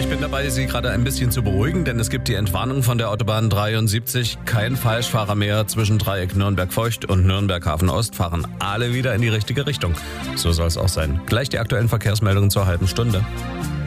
bin dabei, Sie gerade ein bisschen zu beruhigen, denn es gibt die Entwarnung von der Autobahn 73. Kein Falschfahrer mehr. Zwischen Dreieck Nürnberg-Feucht und Nürnberg-Hafen-Ost fahren alle wieder in die richtige Richtung. So soll es auch sein. Gleich die aktuellen Verkehrsmeldungen zur halben Stunde.